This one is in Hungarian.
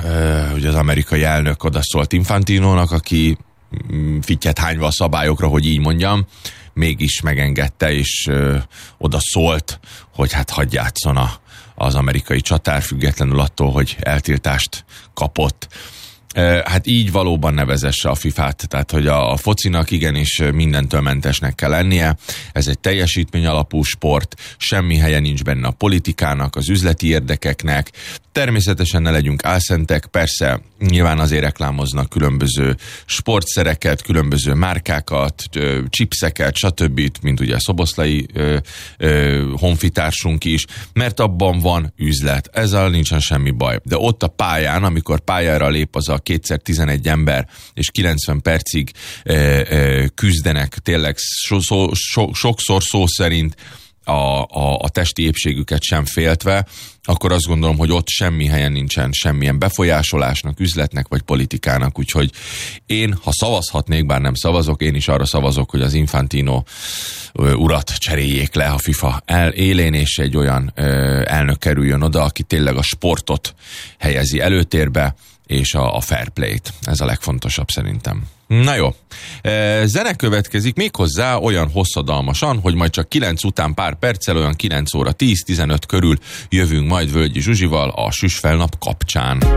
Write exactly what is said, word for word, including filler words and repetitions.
ugye az amerikai elnök odaszólt Infantinónak, aki fittyet hányva a szabályokra, hogy így mondjam, mégis megengedte, és ö, oda szólt, hogy hát hadd játszon a, az amerikai csatár, függetlenül attól, hogy eltiltást kapott. Hát így valóban ne vezesse a fifát, tehát hogy a, a focinak igenis mindentől mentesnek kell lennie, ez egy teljesítmény alapú sport, semmi helye nincs benne a politikának, az üzleti érdekeknek, természetesen ne legyünk álszentek, persze nyilván azért reklámoznak különböző sportszereket, különböző márkákat, chipseket, stb., mint ugye a szoboszlai ö, ö, honfitársunk is, mert abban van üzlet, ezzel nincsen semmi baj. De ott a pályán, amikor pályára lép az a kétszer tizenegy ember, és kilencven percig ö, ö, küzdenek, tényleg so, so, so, sokszor szó szerint a, a, a testi épségüket sem féltve, akkor azt gondolom, hogy ott semmi helyen nincsen semmilyen befolyásolásnak, üzletnek vagy politikának, úgyhogy én, ha szavazhatnék, bár nem szavazok, én is arra szavazok, hogy az Infantino urat cseréljék le a FIFA el élén, és egy olyan ö, elnök kerüljön oda, aki tényleg a sportot helyezi előtérbe, és a, a fair play-t. Ez a legfontosabb szerintem. Na jó, e, zene következik méghozzá olyan hosszadalmasan, hogy majd csak kilenc után pár perccel, olyan kilenc óra tíz-tizenöt körül jövünk majd Völgyi Zsuzsival a Süsfelnap kapcsán.